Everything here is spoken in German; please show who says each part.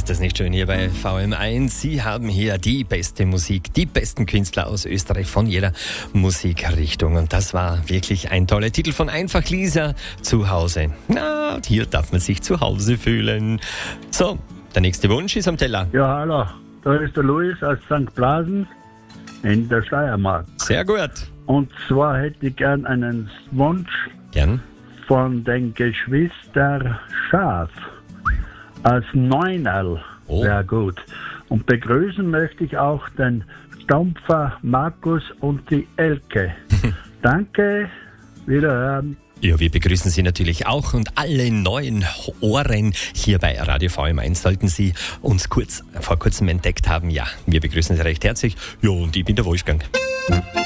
Speaker 1: Ist das nicht schön hier bei VM1? Sie haben hier die beste Musik, die besten Künstler aus Österreich von jeder Musikrichtung. Und das war wirklich ein toller Titel von Einfach Lisa, zu Hause. Na, hier darf man sich zu Hause fühlen. So, der nächste Wunsch ist am Teller.
Speaker 2: Ja, hallo, da ist der Luis aus St. Blasen in der Steiermark.
Speaker 1: Sehr gut.
Speaker 2: Und zwar hätte ich gern einen Wunsch
Speaker 1: Gern.
Speaker 2: von den Geschwister Schaf als Neunerl.
Speaker 1: Oh.
Speaker 2: Wäre gut. Und begrüßen möchte ich auch den Stampfer Markus und die Elke. Danke, wiederhören.
Speaker 1: Ja, wir begrüßen Sie natürlich auch und alle neuen Ohren hier bei Radio VM1 sollten Sie uns vor kurzem entdeckt haben. Ja, wir begrüßen Sie recht herzlich. Ja, und ich bin der Wolfgang.